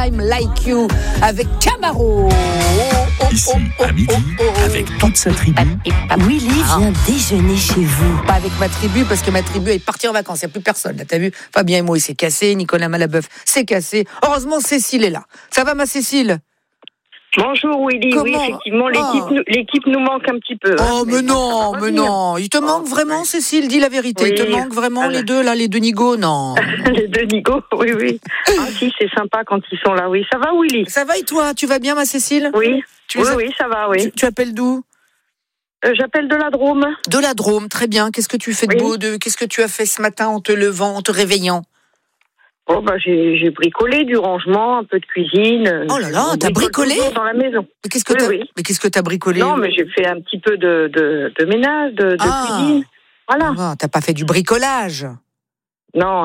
Time Like You avec Camaro. Ici, à midi, avec toute sa tribu. Willy vient déjeuner chez vous. Pas avec ma tribu, parce que ma tribu est partie en vacances. Il n'y a plus personne. Là, t'as vu, Fabien et moi, il s'est cassé. Nicolas Malabeuf s'est cassé. Heureusement, Cécile est là. Ça va, ma Cécile? Bonjour Willy, Comment? oui effectivement l'équipe nous manque un petit peu. Oh mais non, il te manque vraiment Cécile, dis la vérité, il te manque vraiment les deux Nigo, non. Les deux Nigo, oui. Ah si, c'est sympa quand ils sont là, oui. Ça va Willy? Ça va et toi, tu vas bien ma Cécile? Oui, ça va, oui. Tu appelles d'où? J'appelle de la Drôme. De la Drôme, très bien. Qu'est-ce que tu fais de beau? Qu'est-ce que tu as fait ce matin en te levant, en te réveillant? Oh j'ai bricolé du rangement, un peu de cuisine. Oh là là, t'as bricolé dans la maison. Mais qu'est-ce que t'as bricolé? Non, mais j'ai fait un petit peu de ménage, de cuisine. Voilà. Ah, t'as pas fait du bricolage? Non.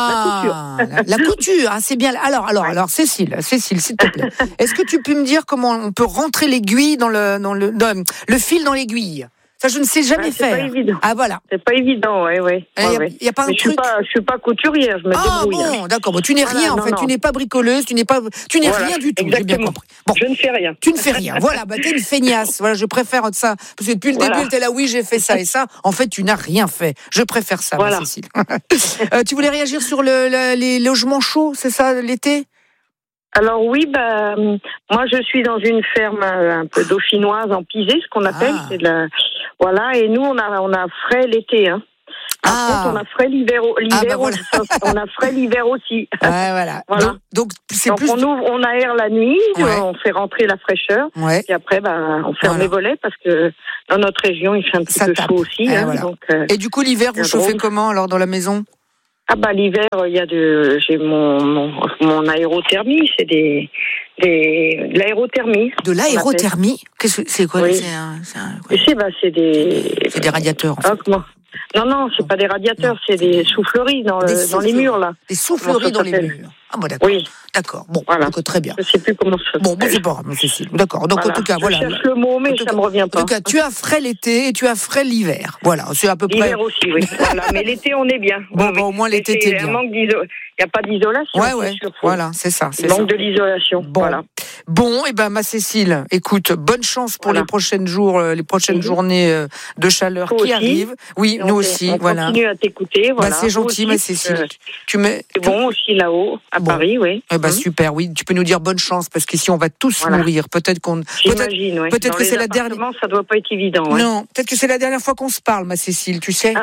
La couture, c'est bien. Alors, Cécile, s'il te plaît. Est-ce que tu peux me dire comment on peut rentrer l'aiguille dans le fil dans l'aiguille? Ça, je ne sais jamais faire. C'est pas évident. Ah, voilà. C'est pas évident, ouais. Il y a pas un truc. Je suis pas couturière, je me débrouille. Ah bon, d'accord. Bon, tu n'es rien, en fait. Tu n'es pas bricoleuse, tu n'es rien du tout. Exactement. J'ai bien compris. Bon. Je ne fais rien. Tu ne fais rien. Voilà, t'es une feignasse. Voilà, je préfère ça. Parce que depuis le début, t'es là, oui, j'ai fait ça et ça. En fait, tu n'as rien fait. Je préfère ça, Cécile. Tu voulais réagir sur les logements chauds, c'est ça, l'été? Alors oui, moi je suis dans une ferme un peu dauphinoise en pisé, ce qu'on appelle, c'est voilà, et nous on a frais l'été, hein. Par contre, on a frais l'hiver, voilà. On a frais l'hiver aussi. Ouais, voilà. Donc plus. On aère la nuit, on fait rentrer la fraîcheur, et après, on ferme les volets parce que dans notre région, il fait un petit peu chaud aussi. Voilà. Donc, et du coup, l'hiver, vous chauffez comment alors dans la maison? L'hiver, j'ai mon aérothermie, c'est de l'aérothermie. De l'aérothermie? Qu'est-ce que c'est quoi? Oui. C'est des radiateurs. En fait. Non, c'est pas des radiateurs, c'est des souffleries dans les murs là. Des souffleries dans les murs. Ah bon, d'accord. Oui. D'accord. Bon, voilà. Donc, très bien. Je sais plus comment ça. Bon, c'est pas grave, Cécile. D'accord. Donc en tout cas, voilà. Je cherche le mot, mais ça me revient pas. En tout cas, tu as frais l'été et tu as frais l'hiver. Voilà, c'est à peu près. L'hiver aussi, oui. Voilà, mais l'été on est bien. Bon, au moins l'été t'es bien. Il n'y a pas d'isolation. Ouais. Voilà, c'est ça. Il manque de l'isolation. Bon. Voilà. Bon, ma Cécile, écoute, bonne chance pour les prochaines journées de chaleur qui arrivent. Oui, nous aussi, on continue à t'écouter, voilà. C'est gentil, ma Cécile. C'est bon aussi là-haut, à Paris, oui. Super, oui. Tu peux nous dire bonne chance, parce qu'ici, on va tous mourir. J'imagine, oui. Peut-être que c'est la dernière. Ça doit pas être évident, ouais. Non, peut-être que c'est la dernière fois qu'on se parle, ma Cécile, tu sais.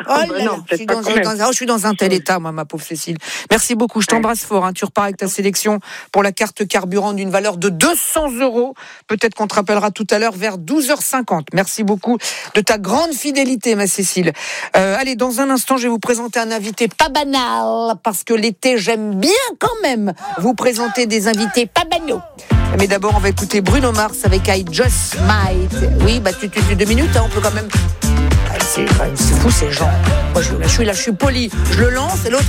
Je suis dans un tel état, moi, ma pauvre Cécile. Merci beaucoup, je t'embrasse fort. Tu repars avec ta sélection pour la carte carburant d'une valeur de 200 €. Peut-être qu'on te rappellera tout à l'heure vers 12h50. Merci beaucoup de ta grande fidélité, ma Cécile. Allez, dans un instant, je vais vous présenter un invité pas banal, parce que l'été, j'aime bien quand même vous présenter des invités pas banaux. Mais d'abord, on va écouter Bruno Mars avec I Just Might. Oui, tu 2 minutes, on peut quand même. C'est fou ces gens. Moi, je suis poli. Je le lance et l'autre.